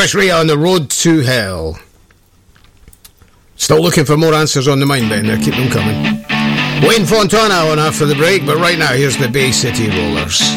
Chris Rea on the Road to Hell. Still looking for more answers on the Mindbender. Keep them coming. Wayne Fontana on after the break, but right now here's the Bay City Rollers.